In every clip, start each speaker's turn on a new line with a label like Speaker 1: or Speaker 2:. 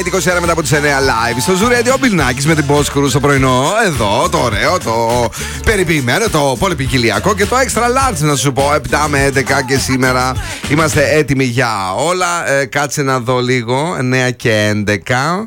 Speaker 1: 24 μετά από τις 9 live στο Zoo Radio, ο Μπιλνάκης με την Boss Crew στο πρωινό. Εδώ το ωραίο, το περιποιημένο, το πολυπικιλιακό και το extra large, να σου πω. 7 με 11 και σήμερα είμαστε έτοιμοι για όλα. Κάτσε να δω λίγο. 9 και 11.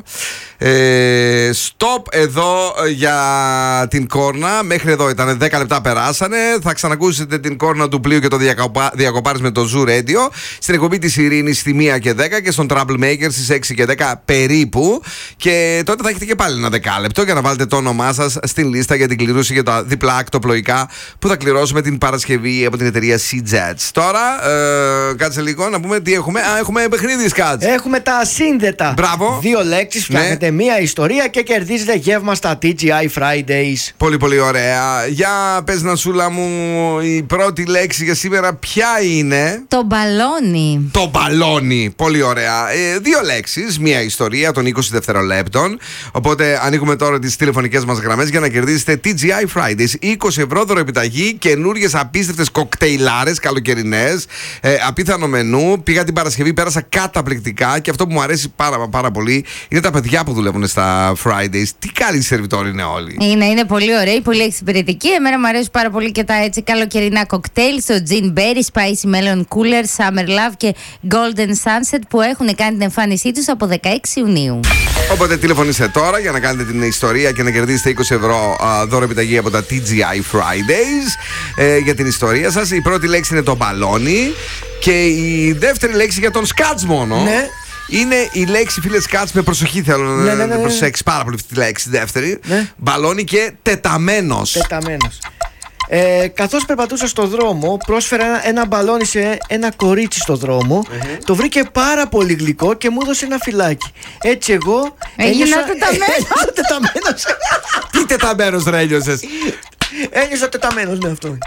Speaker 1: Stop εδώ για την κόρνα. Μέχρι εδώ ήταν 10 λεπτά περάσανε. Θα ξανακούσετε την κόρνα του πλοίου και το διακοπάρεις το Zoo Radio στην εκπομπή της Ειρήνης στη 1 και 10 και στον Troublemaker στις 6 και 10 περίπου. Και τότε θα έχετε και πάλι ένα δεκάλεπτο για να βάλετε το όνομά σας στην λίστα για την κληρούση για τα διπλά ακτοπλοϊκά που θα κληρώσουμε την Παρασκευή από την εταιρεία Sea-Jets. Τώρα, κάτσε λίγο να πούμε τι έχουμε. Έχουμε παιχνίδι, κάτσε.
Speaker 2: Έχουμε τα ασύνδετα.
Speaker 1: Μπράβο.
Speaker 2: 2 λέξεις, φτιάχνετε μία ιστορία και κερδίζετε γεύμα στα TGI Fridays.
Speaker 1: Πολύ πολύ ωραία. Για πες, Νασούλα μου, η πρώτη λέξη για σήμερα ποια είναι?
Speaker 3: Το μπαλόνι.
Speaker 1: Το μπαλόνι. Πολύ ωραία. 2 λέξεις, μία ιστορία των 20 δευτερολέπτων. Οπότε ανοίγουμε τώρα τις τηλεφωνικές μας γραμμές για να κερδίσετε TGI Fridays. 20 ευρώ δωρεπιταγή, καινούριες απίστευτες κοκτέιλάρες καλοκαιρινές, απίθανο μενού. Πήγα την Παρασκευή, πέρασα καταπληκτικά και αυτό που μου αρέσει πάρα πολύ είναι τα παιδιά που δουλεύουν στα Fridays. Τι καλοί σερβιτόροι είναι όλοι.
Speaker 3: Είναι πολύ ωραίοι, πολύ εξυπηρετικοί. Εμένα μου αρέσουν πάρα πολύ και τα έτσι καλοκαιρινά κοκτέιλ, το Gin Berry, Spicy Melon Cooler, Summer Love και Golden Sunset που έχουν κάνει την εμφάνισή τους από 16 Ιουνίου.
Speaker 1: Οπότε τηλεφωνήστε τώρα για να κάνετε την ιστορία και να κερδίσετε 20 ευρώ δώρο επιταγή από τα TGI Fridays για την ιστορία σας. Η πρώτη λέξη είναι το μπαλόνι και η δεύτερη λέξη για τον σκάτς μόνο. Ναι. Είναι η λέξη, φίλε, σκάτς, με προσοχή θέλω να προσέξεις πάρα πολύ αυτή τη λέξη δεύτερη. Ναι. Μπαλόνι και τεταμένος.
Speaker 2: Τεταμένος. Καθώς περπατούσα στο δρόμο, πρόσφερα ένα μπαλόνι σε ένα κορίτσι στο δρόμο. Το βρήκε πάρα πολύ γλυκό και μου έδωσε ένα φυλάκι. Έτσι εγώ
Speaker 3: έγινα τεταμένος.
Speaker 1: Τι τεταμένος ρε ένιωσες?
Speaker 2: Ένιωσα τεταμένος με αυτό.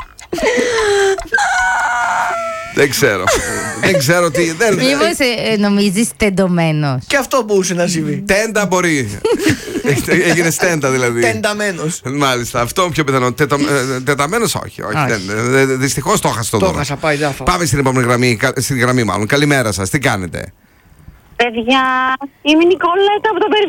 Speaker 1: Δεν ξέρω. Δεν ξέρω τι.
Speaker 3: Μήπως νομίζεις τεντωμένος?
Speaker 2: Και αυτό μπορούσε να συμβεί.
Speaker 1: Τέντα μπορεί. Έγινε στέντα δηλαδή.
Speaker 2: Τενταμένος.
Speaker 1: Μάλιστα. Αυτό πιο πιθανό. Τεταμένος όχι. Δυστυχώς το έχασα
Speaker 2: το έχασα, πάει διάφορα.
Speaker 1: Πάμε στην επόμενη γραμμή. Στην γραμμή μάλλον. Καλημέρα σας. Τι κάνετε?
Speaker 4: Παιδιά, είμαι η Νικόλετα από το